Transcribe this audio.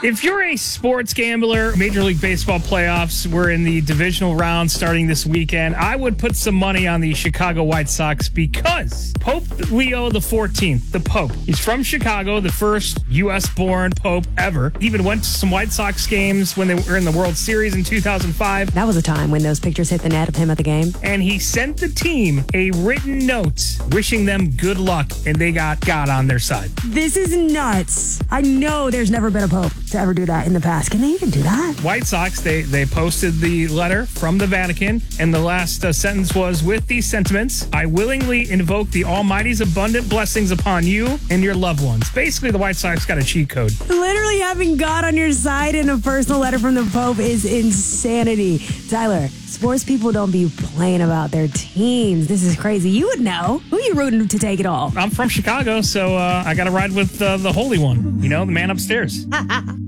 If you're a sports gambler, Major League Baseball playoffs, we're in the divisional round starting this weekend. I would put some money on the Chicago White Sox because Pope Leo XIV, the Pope, he's from Chicago, the first U.S.-born Pope ever. He even went to some White Sox games when they were in the World Series in 2005. That was a time when those pictures hit the net of him at the game. And he sent the team a written note wishing them good luck, and they got God on their side. This is nuts. I know there's never been a Pope to ever do that in the past. Can they even do that? White Sox, they posted the letter from the Vatican, and the last sentence was, with these sentiments, I willingly invoke the Almighty's abundant blessings upon you and your loved ones. Basically, the White Sox got a cheat code. Literally having God on your side in a personal letter from the Pope is insanity. Tyler, sports people don't be playing about their teams. This is crazy. You would know. Who you rooting to take it all? I'm from Chicago, so I got to ride with the Holy One, the man upstairs.